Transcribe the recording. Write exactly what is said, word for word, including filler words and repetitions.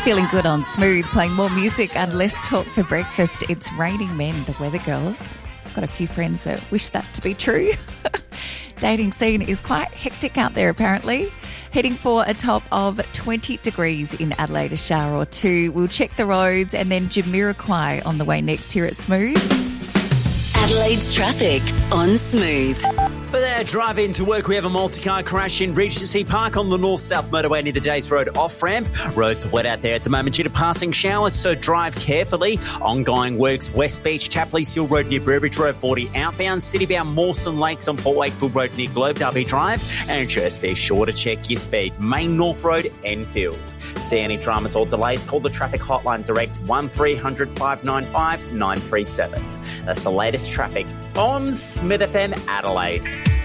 Feeling good on Smooth, playing more music and less talk for breakfast. It's raining men, the weather girls. I've got a few friends that wish that to be true. Dating scene is quite hectic out there, apparently. Heading for a top of twenty degrees in Adelaide, a shower or two. We'll check the roads and then Jamiroquai on the way next here at Smooth. Adelaide's traffic on Smooth. For their drive into work, we have a multi-car crash in Regency Park on the north-south motorway near the Days Road off-ramp. Roads are wet out there at the moment due to passing showers, so drive carefully. Ongoing works, West Beach, Chapleys Hill Road near Burbridge Road forty outbound, city-bound Mawson Lakes on Port Wakefield Road near Globe Derby Drive, and just be sure to check your speed. Main North Road, Enfield. See any dramas or delays, call the traffic hotline direct one three hundred, five nine five, nine three seven. That's the latest traffic on Smith F M Adelaide.